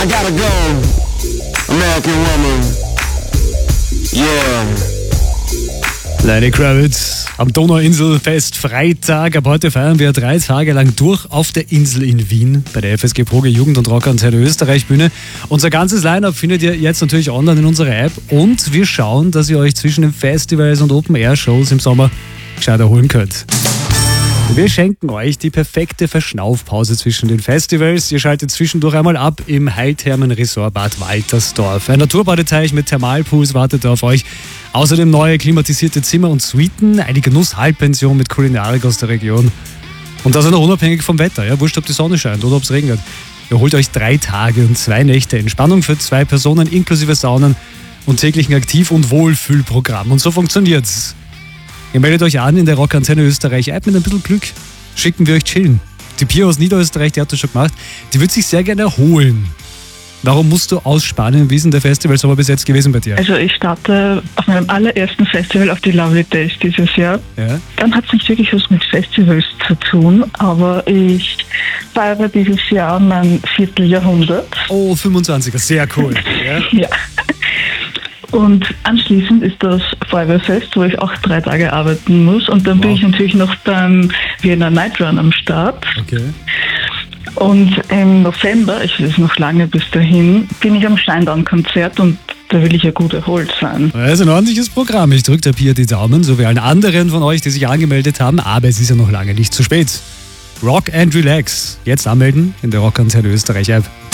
I gotta go, American woman. Yeah. Lenny Kravitz am Donauinselfest Freitag. Ab heute feiern wir 3 Tage lang durch auf der Insel in Wien bei der FSG Proge Jugend- und Rockantenne Österreich Bühne. Unser ganzes Line-Up findet ihr jetzt natürlich online in unserer App und wir schauen, dass ihr euch zwischen den Festivals und Open-Air-Shows im Sommer gescheit erholen könnt. Wir schenken euch die perfekte Verschnaufpause zwischen den Festivals. Ihr schaltet zwischendurch einmal ab im Heilthermen-Resort Bad Waltersdorf. Ein Naturbadeteich mit Thermalpools wartet auf euch. Außerdem neue klimatisierte Zimmer und Suiten, eine Genuss-Halbpension mit Kulinarik aus der Region. Und das auch noch unabhängig vom Wetter. Ja? Wurscht, ob die Sonne scheint oder ob es regnet. Ihr holt euch 3 Tage und 2 Nächte Entspannung für 2 Personen inklusive Saunen und täglichen Aktiv- und Wohlfühlprogramm. Und so funktioniert's. Ihr meldet euch an in der Rockantenne Österreich App. Mit ein bisschen Glück schicken wir euch chillen. Die Pia aus Niederösterreich, die hat das schon gemacht, die wird sich sehr gerne erholen. Warum musst du aus Spanien? Wie ist denn der Festivalsommer bis jetzt gewesen bei dir? Also ich starte auf meinem allerersten Festival auf die Lovely Days dieses Jahr. Ja? Dann hat es nicht wirklich was mit Festivals zu tun, aber ich feiere dieses Jahr mein Vierteljahrhundert. Oh, 25er, sehr cool. Ja? Ja. Und anschließend ist das Feuerwehrfest, wo ich auch 3 Tage arbeiten muss. Und dann bin ich natürlich noch beim Vienna Night Run am Start. Okay. Und im November, ich weiß noch lange bis dahin, bin ich am Shinedown-Konzert und da will ich ja gut erholt sein. Das ist ein ordentliches Programm. Ich drücke der Pia die Daumen, so wie allen anderen von euch, die sich angemeldet haben. Aber es ist ja noch lange nicht zu spät. Rock and Relax. Jetzt anmelden in der Rockantenne Österreich App.